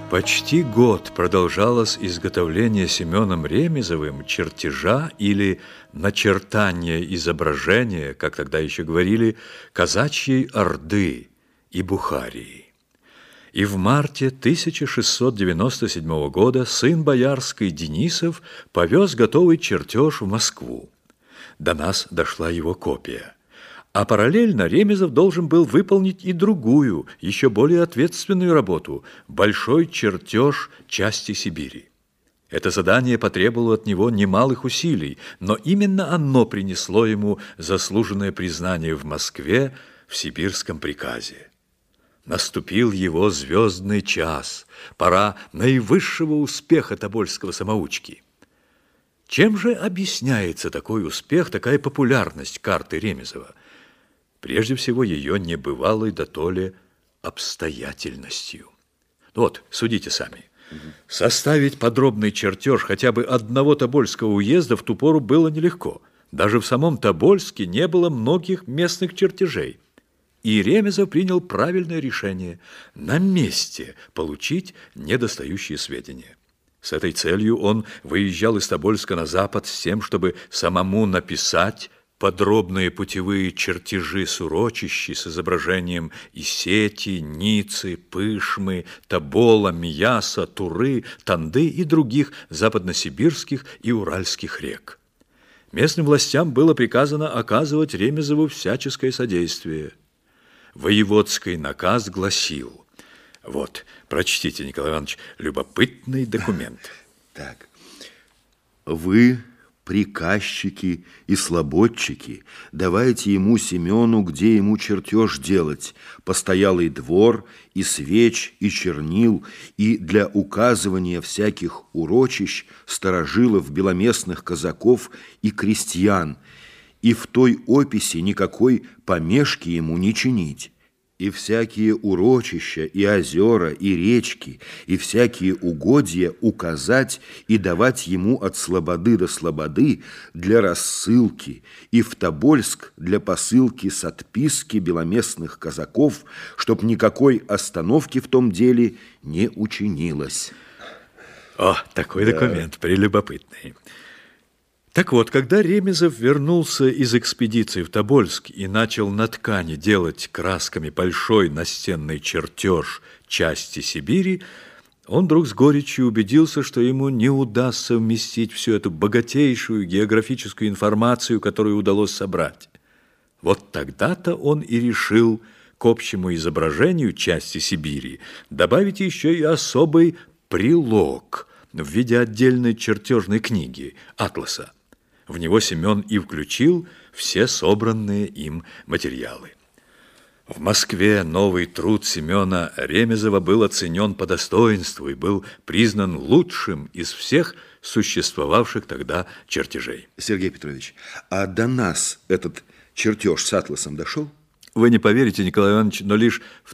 Почти год продолжалось изготовление Семеном Ремезовым чертежа или начертания изображения, как тогда еще говорили, казачьей орды и Бухарии. И в марте 1697 года сын боярский Денисов повез готовый чертеж в Москву. До нас дошла его копия. А параллельно Ремезов должен был выполнить и другую, еще более ответственную работу – большой чертеж части Сибири. Это задание потребовало от него немалых усилий, но именно оно принесло ему заслуженное признание в Москве в сибирском приказе. Наступил его звездный час, пора наивысшего успеха тобольского самоучки. Чем же объясняется такой успех, такая популярность карты Ремезова? Прежде всего, ее небывалой дотоле обстоятельностью. Вот, судите сами. Составить подробный чертеж хотя бы одного Тобольского уезда в ту пору было нелегко. Даже в самом Тобольске не было многих местных чертежей. И Ремезов принял правильное решение – на месте получить недостающие сведения. С этой целью он выезжал из Тобольска на запад с тем, чтобы самому написать подробные путевые чертежи с урочищей с изображением Исети, Ницы, Пышмы, Тобола, Мияса, Туры, Танды и других западносибирских и уральских рек. Местным властям было приказано оказывать Ремезову всяческое содействие. Воеводский наказ гласил, вот, прочтите, Николай Иванович, любопытный документ. Так, вы, приказчики и слободчики, давайте ему, Семену, где ему чертеж делать, постоялый двор, и свеч, и чернил, и для указывания всяких урочищ, старожилов, беломестных казаков и крестьян, и в той описи никакой помешки ему не чинить. И всякие урочища, и озера, и речки, и всякие угодья указать и давать ему от слободы до слободы для рассылки, и в Тобольск для посылки с отписки беломестных казаков, чтоб никакой остановки в том деле не учинилось. О, такой документ прелюбопытный. Так вот, когда Ремезов вернулся из экспедиции в Тобольск и начал на ткани делать красками большой настенный чертеж части Сибири, он вдруг с горечью убедился, что ему не удастся вместить всю эту богатейшую географическую информацию, которую удалось собрать. Вот тогда-то он и решил к общему изображению части Сибири добавить еще и особый прилог в виде отдельной чертежной книги, атласа. В него Семен и включил все собранные им материалы. В Москве новый труд Семена Ремезова был оценен по достоинству и был признан лучшим из всех существовавших тогда чертежей. Сергей Петрович, а до нас этот чертеж с атласом дошел? Вы не поверите, Николай Иванович, но лишь в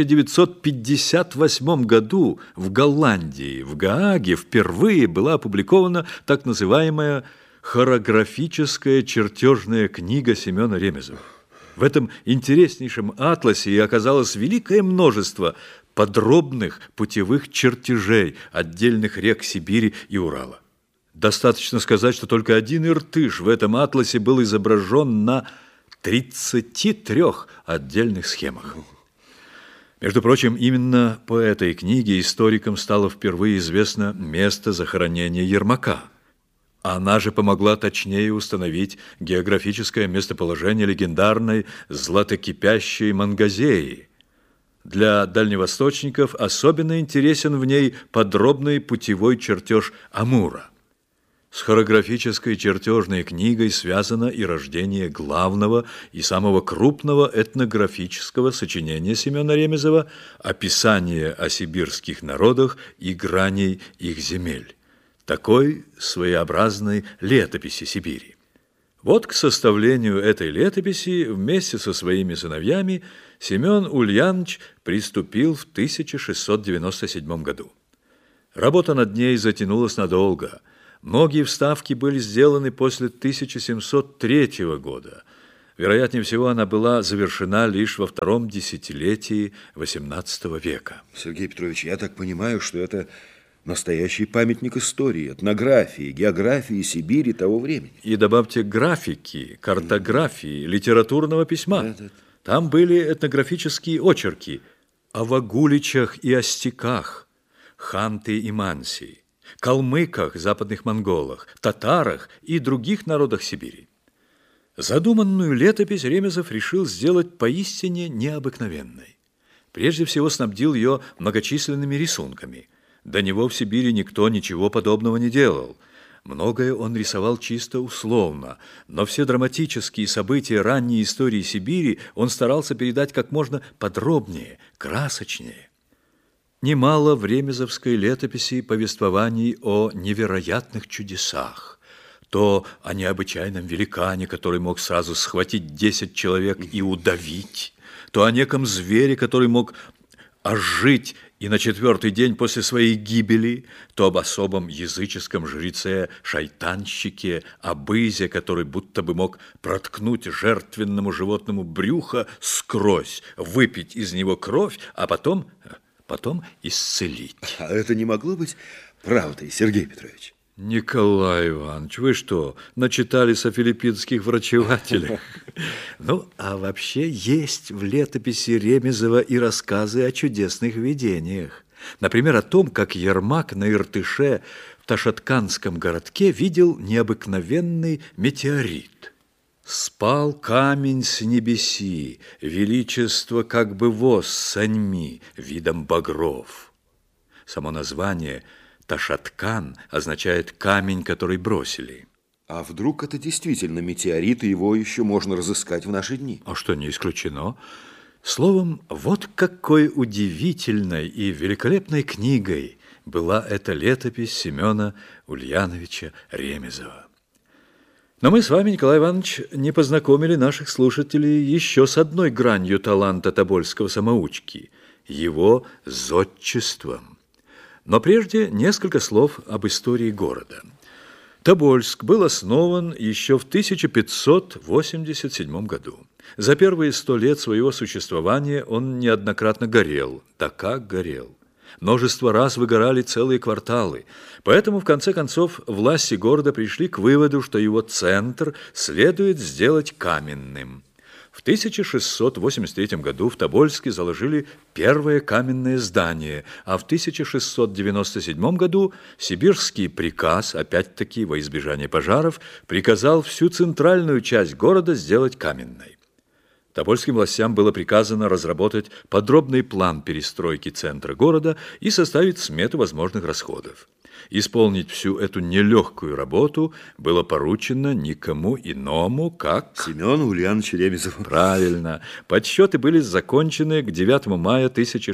1958 году в Голландии, в Гааге, впервые была опубликована так называемая хорографическая чертежная книга Семена Ремезова. В этом интереснейшем атласе и оказалось великое множество подробных путевых чертежей отдельных рек Сибири и Урала. Достаточно сказать, что только один Иртыш в этом атласе был изображен на 33 отдельных схемах. Между прочим, именно по этой книге историкам стало впервые известно место захоронения Ермака. Она же помогла точнее установить географическое местоположение легендарной златокипящей Мангазеи. Для дальневосточников особенно интересен в ней подробный путевой чертеж Амура. С хорографической чертежной книгой связано и рождение главного и самого крупного этнографического сочинения Семена Ремезова «Описание о сибирских народах и граней их земель», такой своеобразной летописи Сибири. Вот к составлению этой летописи вместе со своими сыновьями Семен Ульянович приступил в 1697 году. Работа над ней затянулась надолго. Многие вставки были сделаны после 1703 года. Вероятнее всего, она была завершена лишь во втором десятилетии XVIII века. Сергей Петрович, я так понимаю, что это настоящий памятник истории, этнографии, географии Сибири того времени. И добавьте графики, картографии, литературного письма. Там были этнографические очерки о вагуличах и остяках, ханты и манси, калмыках, западных монголах, татарах и других народах Сибири. Задуманную летопись Ремезов решил сделать поистине необыкновенной. Прежде всего снабдил ее многочисленными рисунками. До него в Сибири никто ничего подобного не делал. Многое он рисовал чисто условно, но все драматические события ранней истории Сибири он старался передать как можно подробнее, красочнее. Немало в ремезовской летописи повествований о невероятных чудесах. То о необычайном великане, который мог сразу схватить 10 человек и удавить, то о неком звере, который мог ожить и на 4-й день после своей гибели, то об особом языческом жреце-шайтанщике, Абызе, который будто бы мог проткнуть жертвенному животному брюхо скрозь, выпить из него кровь, а потом исцелить. А это не могло быть правдой, Сергей Петрович? Николай Иванович, вы что, начитались о филиппинских врачевателях? Ну, а вообще есть в летописи Ремезова и рассказы о чудесных видениях. Например, о том, как Ермак на Иртыше в Ташатканском городке видел необыкновенный метеорит. «Спал камень с небеси, величество как бы воз саньми, видом багров». Само название Ташаткан означает камень, который бросили. А вдруг это действительно метеорит, и его еще можно разыскать в наши дни? А что, не исключено? Словом, вот какой удивительной и великолепной книгой была эта летопись Семена Ульяновича Ремезова. Но мы с вами, Николай Иванович, не познакомили наших слушателей еще с одной гранью таланта тобольского самоучки – его зодчеством. Но прежде несколько слов об истории города. Тобольск был основан еще в 1587 году. За первые 100 лет своего существования он неоднократно горел. Да как горел! Множество раз выгорали целые кварталы. Поэтому, в конце концов, власти города пришли к выводу, что его центр следует сделать каменным. В 1683 году в Тобольске заложили первое каменное здание, а в 1697 году сибирский приказ, опять-таки во избежание пожаров, приказал всю центральную часть города сделать каменной. Тобольским властям было приказано разработать подробный план перестройки центра города и составить смету возможных расходов. Исполнить всю эту нелегкую работу было поручено никому иному, как... Семену Ульяновичу Ремезову. Правильно. Подсчеты были закончены к 9 мая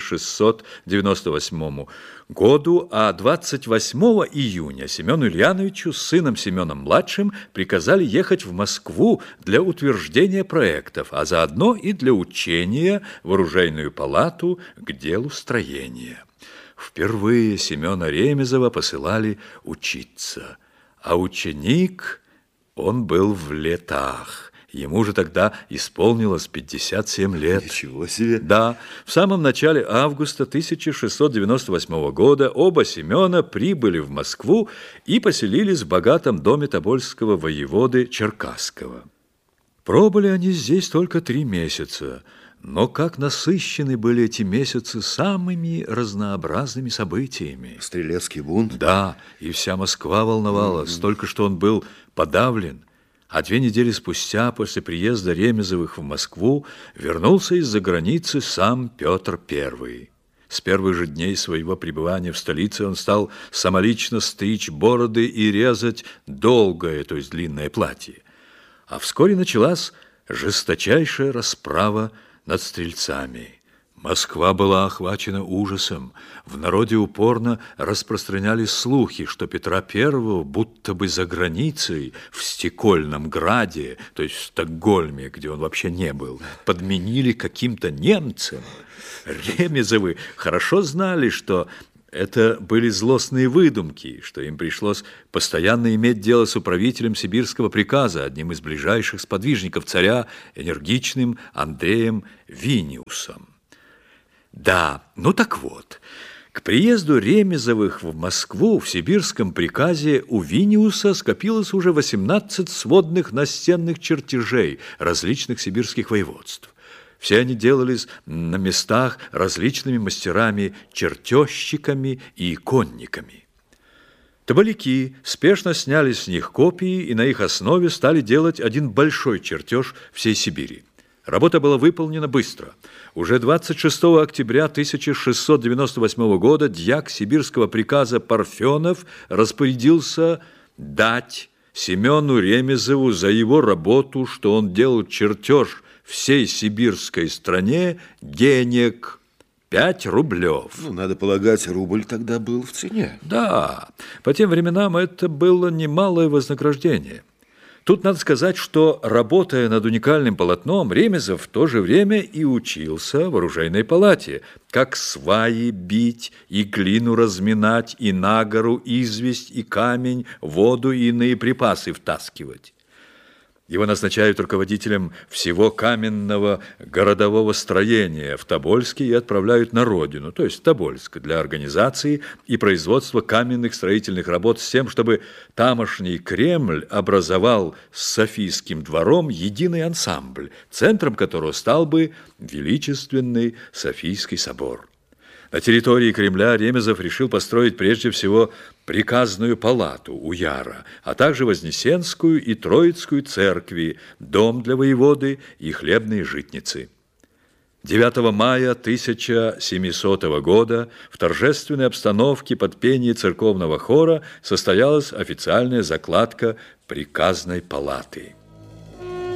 1698 году, а 28 июня Семену Ульяновичу с сыном Семеном-младшим приказали ехать в Москву для утверждения проектов, а заодно и для учения в оружейную палату к делу строения. Впервые Семена Ремезова посылали учиться, а ученик, он был в летах. Ему же тогда исполнилось 57 лет. Ничего себе! Да, в самом начале августа 1698 года оба Семена прибыли в Москву и поселились в богатом доме тобольского воеводы Черкасского. Пробыли они здесь только 3 месяца. Но как насыщены были эти месяцы самыми разнообразными событиями. Стрелецкий бунт? Да, и вся Москва волновалась, только что он был подавлен. А 2 недели спустя, после приезда Ремезовых в Москву, вернулся из-за границы сам Петр I. С первых же дней своего пребывания в столице он стал самолично стричь бороды и резать долгое, то есть длинное платье. А вскоре началась жесточайшая расправа над стрельцами. Москва была охвачена ужасом. В народе упорно распространялись слухи, что Петра I будто бы за границей, в Стекольном Граде, то есть в Стокгольме, где он вообще не был, подменили каким-то немцем. Ремезовы хорошо знали, что Это были злостные выдумки, что им пришлось постоянно иметь дело с управителем сибирского приказа, одним из ближайших сподвижников царя, энергичным Андреем Виниусом. Да, ну так вот, к приезду Ремезовых в Москву в сибирском приказе у Виниуса скопилось уже 18 сводных настенных чертежей различных сибирских воеводств. Все они делались на местах различными мастерами, чертежщиками и конниками. Табаляки спешно сняли с них копии и на их основе стали делать один большой чертеж всей Сибири. Работа была выполнена быстро. Уже 26 октября 1698 года дьяк сибирского приказа Парфенов распорядился дать Семену Ремезову за его работу, что он делал чертеж всей сибирской стране, денег 5 рублев. Ну, надо полагать, рубль тогда был в цене. Да, по тем временам это было немалое вознаграждение. Тут надо сказать, что, работая над уникальным полотном, Ремезов в то же время и учился в оружейной палате, как сваи бить, и глину разминать, и на гору известь, и камень, воду и иные припасы втаскивать. Его назначают руководителем всего каменного городового строения в Тобольске и отправляют на родину, то есть в Тобольск, для организации и производства каменных строительных работ с тем, чтобы тамошний Кремль образовал с Софийским двором единый ансамбль, центром которого стал бы величественный Софийский собор. На территории Кремля Ремезов решил построить прежде всего приказную палату у Яра, а также Вознесенскую и Троицкую церкви, дом для воеводы и хлебные житницы. 9 мая 1700 года в торжественной обстановке под пение церковного хора состоялась официальная закладка приказной палаты.